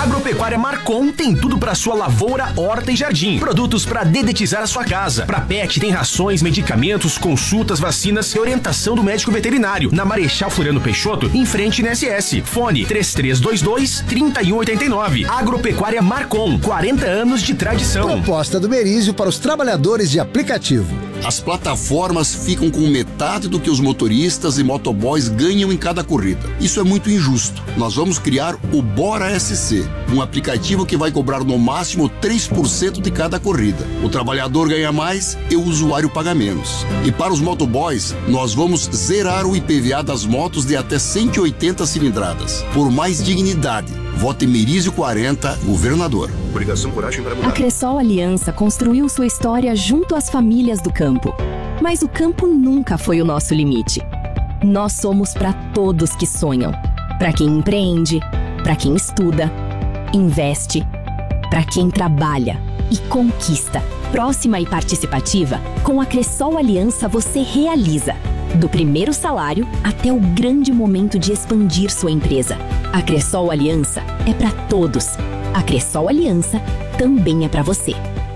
Agropecuária Marcon tem tudo para sua lavoura, horta e jardim. Produtos para dedetizar a sua casa. Para pet tem rações, medicamentos, consultas, vacinas e orientação do médico veterinário. Na Marechal Floriano Peixoto, em frente na SS. Fone 3322-3189. Agropecuária Marcon, 40 anos de tradição. Proposta do Merizio para os trabalhadores de aplicativo. As plataformas ficam com metade do que os motoristas e motoboys ganham em cada corrida. Isso é muito injusto. Nós vamos criar o Bora SC, um aplicativo que vai cobrar no máximo 3% de cada corrida. O trabalhador ganha mais e o usuário paga menos. E para os motoboys, nós vamos zerar o IPVA das motos de até 180 cilindradas. Por mais dignidade, vote Merizio 40, governador. Obrigação, coragem para mudar. A Cressol Aliança construiu sua história junto às famílias do campo. Mas o campo nunca foi o nosso limite. Nós somos para todos que sonham. Para quem empreende, para quem estuda, investe, para quem trabalha e conquista. Próxima e participativa, com a Cressol Aliança você realiza. Do primeiro salário até o grande momento de expandir sua empresa. A Cressol Aliança é para todos. A Cressol Aliança também é para você.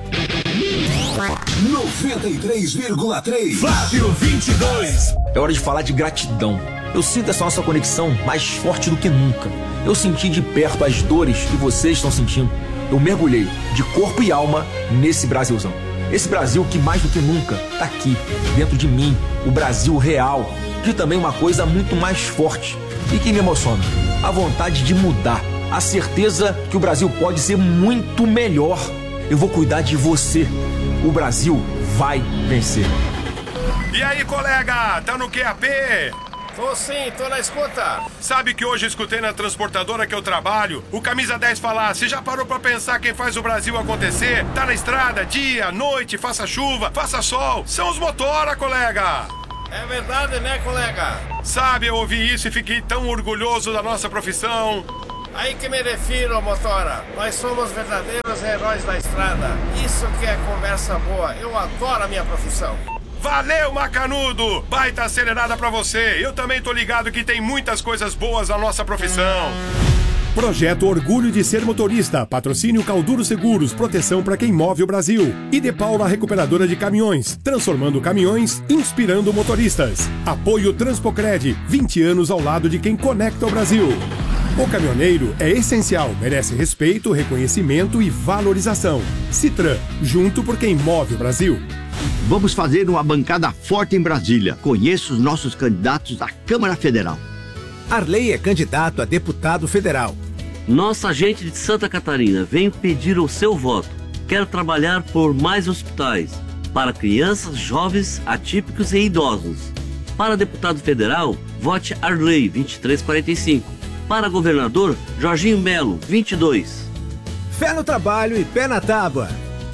93,3 Flávio 22. É hora de falar de gratidão. Eu sinto essa nossa conexão mais forte do que nunca. Eu senti de perto as dores que vocês estão sentindo. Eu mergulhei de corpo e alma nesse Brasilzão. Esse Brasil que mais do que nunca tá aqui, dentro de mim, o Brasil real. E também uma coisa muito mais forte e que me emociona: a vontade de mudar, a certeza que o Brasil pode ser muito melhor. Eu vou cuidar de você. O Brasil vai vencer. E aí, colega, tá no QAP? Tô sim, tô na escuta. Sabe que hoje eu escutei na transportadora que eu trabalho o Camisa 10 falar: você já parou pra pensar quem faz o Brasil acontecer? Tá na estrada, dia, noite, faça chuva, faça sol. São os motora, colega. É verdade, né, colega? Sabe, eu ouvi isso e fiquei tão orgulhoso da nossa profissão. Aí que me refiro, motora. Nós somos verdadeiros heróis da estrada. Isso que é conversa boa. Eu adoro a minha profissão. Valeu, Macanudo! Baita acelerada pra você. Eu também tô ligado que tem muitas coisas boas na nossa profissão. Projeto Orgulho de Ser Motorista. Patrocínio Calduro Seguros. Proteção para quem move o Brasil. E De Paula Recuperadora de Caminhões. Transformando caminhões, inspirando motoristas. Apoio Transpocred. 20 anos ao lado de quem conecta o Brasil. O caminhoneiro é essencial. Merece respeito, reconhecimento e valorização. Citran. Junto por quem move o Brasil. Vamos fazer uma bancada forte em Brasília. Conheço os nossos candidatos à Câmara Federal. Arley é candidato a deputado federal. Nossa gente de Santa Catarina, venho pedir o seu voto. Quero trabalhar por mais hospitais, para crianças, jovens, atípicos e idosos. Para deputado federal, vote Arley 2345. Para governador, Jorginho Melo 22. Fé no trabalho e pé na tábua.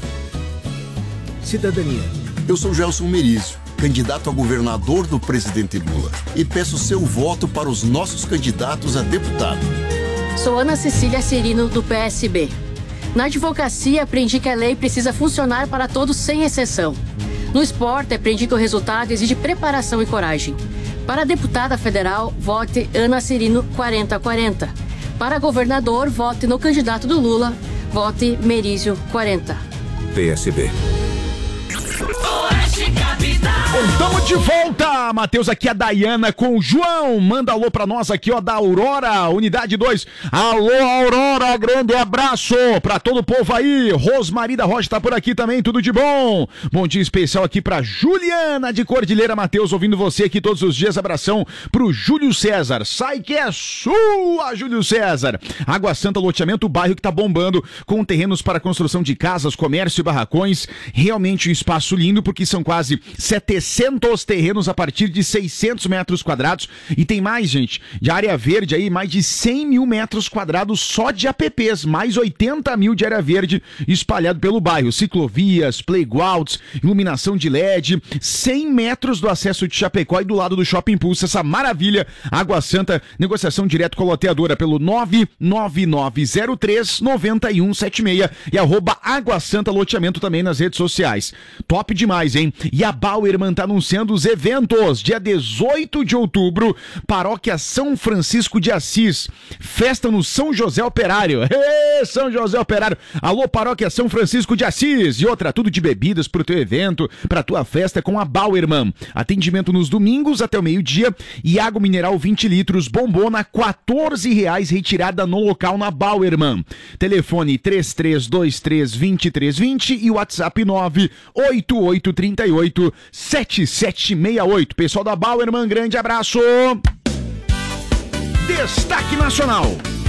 Cidadania. Eu sou Gelson Merizio, candidato a governador do presidente Lula, e peço seu voto para os nossos candidatos a deputado. Sou Ana Cecília Cirino, do PSB. Na advocacia, aprendi que a lei precisa funcionar para todos sem exceção. No esporte, aprendi que o resultado exige preparação e coragem. Para deputada federal, vote Ana Cirino 4040. Para governador, vote no candidato do Lula, vote Merizio 40. PSB. Estamos de volta, Matheus, aqui a Dayana com o João, manda alô pra nós aqui, ó, da Aurora, unidade 2, alô Aurora, grande abraço pra todo o povo aí, Rosmari da Rocha tá por aqui também, tudo de bom, bom dia especial aqui pra Juliana de Cordilheira, Matheus, ouvindo você aqui todos os dias, abração pro Júlio César, sai que é sua, Júlio César, Água Santa Loteamento, o bairro que tá bombando, com terrenos para construção de casas, comércio e barracões, realmente um espaço lindo, porque são quase 700 terrenos a partir de 600 metros quadrados. E tem mais, gente, de área verde aí, mais de 100 mil metros quadrados só de APPs, mais 80 mil de área verde espalhado pelo bairro. Ciclovias, playgrounds, iluminação de LED, 100 metros do acesso de Chapecó e do lado do Shopping Pulse, essa maravilha. Água Santa, negociação direto com a loteadora pelo 99903-9176 e @Água Santa Loteamento também nas redes sociais. Top demais, hein? E a Bauerman tá anunciando os eventos. Dia 18 de outubro, Paróquia São Francisco de Assis. Festa no São José Operário. São José Operário. Alô, Paróquia São Francisco de Assis. E outra, tudo de bebidas pro teu evento, pra tua festa com a Bauerman. Atendimento nos domingos até o meio-dia e água mineral 20 litros, bombona, R$14 retirada no local na Bauerman. Telefone 3323-2320 e WhatsApp 98838-7768. Pessoal da Bauerman, grande abraço! Destaque Nacional.